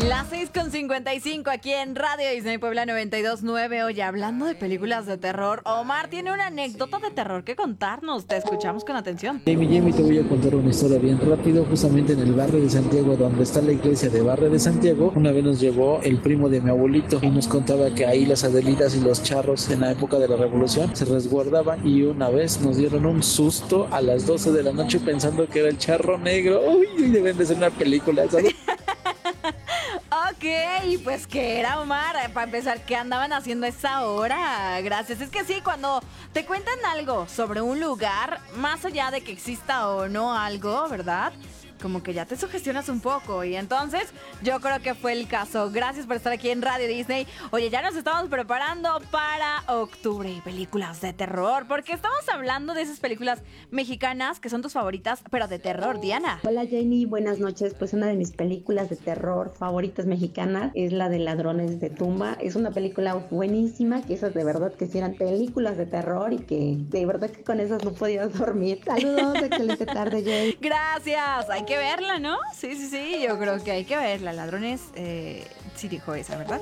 Las 6:55 aquí en Radio Disney Puebla 92.9. Oye, hablando de películas de terror, Omar tiene una anécdota de terror que contarnos. Te escuchamos con atención. Jamie, te voy a contar una historia bien rápido. Justamente en el barrio de Santiago, donde está la iglesia de Barrio de Santiago, una vez nos llevó el primo de mi abuelito y nos contaba que ahí las adelitas y los charros en la época de la revolución se resguardaban, y una vez nos dieron un susto a las 12 de la noche pensando que era el charro negro. Uy, deben de ser una película, ¿sabes? Ok, pues ¿qué era, Omar? Para empezar, ¿qué andaban haciendo a esa hora? Gracias. Es que sí, cuando te cuentan algo sobre un lugar, más allá de que exista o no algo, ¿verdad? Como que ya te sugestionas un poco. Y entonces yo creo que fue el caso. Gracias por estar aquí en Radio Disney. Oye, ya nos estamos preparando para octubre y películas de terror, porque estamos hablando de esas películas mexicanas que son tus favoritas, pero de terror. Diana. Hola Jenny, buenas noches. Pues una de mis películas de terror favoritas mexicanas es la de Ladrones de Tumba. Es una película buenísima, que esas de verdad que sí eran películas de terror y que de verdad que con esas no podías dormir. Saludos, excelente tarde, Jenny. Gracias, hay que verla, ¿no? Sí, yo creo que hay que verla. Ladrones, sí dijo esa, ¿verdad?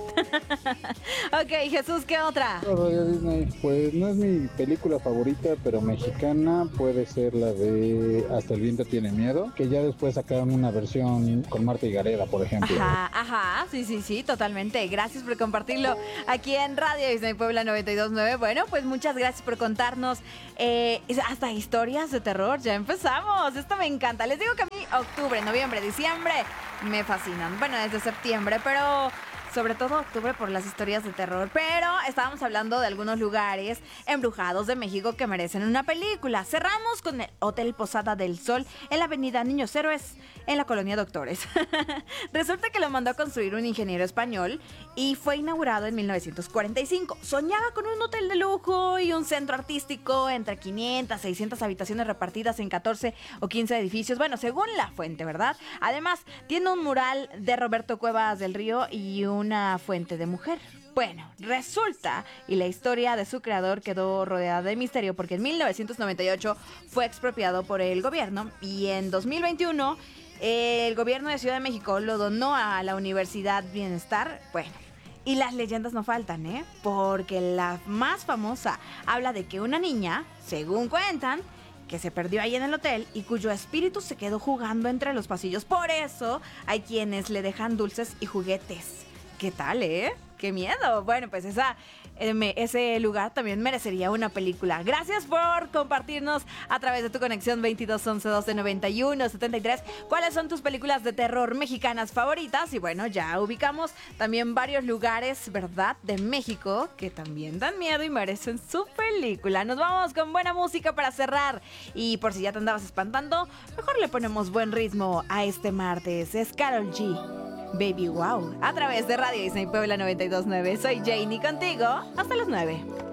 Ok, Jesús, ¿qué otra? Radio Disney, pues no es mi película favorita, pero mexicana puede ser la de Hasta el viento tiene miedo, que ya después sacaron una versión con Marta y Gareda, por ejemplo. Ajá, sí, totalmente. Gracias por compartirlo aquí en Radio Disney Puebla 92.9. Bueno, pues muchas gracias por contarnos hasta historias de terror. Ya empezamos, esto me encanta. Les digo que a mí octubre, noviembre, diciembre me fascinan. Bueno, desde septiembre, pero sobre todo octubre por las historias de terror. Pero estábamos hablando de algunos lugares embrujados de México que merecen una película. Cerramos con el Hotel Posada del Sol en la avenida Niños Héroes, en la colonia Doctores. Resulta que lo mandó a construir un ingeniero español y fue inaugurado en 1945. Soñaba con un hotel de lujo y un centro artístico entre 500, 600 habitaciones repartidas en 14 o 15 edificios. Bueno, según la fuente, ¿verdad? Además, tiene un mural de Roberto Cuevas del Río y una fuente de mujer. Bueno, resulta, y la historia de su creador quedó rodeada de misterio porque en 1998 fue expropiado por el gobierno y en 2021 el gobierno de Ciudad de México lo donó a la Universidad Bienestar. Bueno, y las leyendas no faltan, ¿eh? Porque la más famosa habla de que una niña, según cuentan, que se perdió ahí en el hotel y cuyo espíritu se quedó jugando entre los pasillos. Por eso hay quienes le dejan dulces y juguetes. ¿Qué tal, ¡Qué miedo! Bueno, pues ese lugar también merecería una película. Gracias por compartirnos a través de tu conexión 22 11 12 91 73 cuáles son tus películas de terror mexicanas favoritas. Y bueno, ya ubicamos también varios lugares, ¿verdad?, de México que también dan miedo y merecen su película. Nos vamos con buena música para cerrar. Y por si ya te andabas espantando, mejor le ponemos buen ritmo a este martes. Es Karol G, Baby Wow, a través de Radio Disney Puebla 92.9. Soy Janie contigo hasta las 9.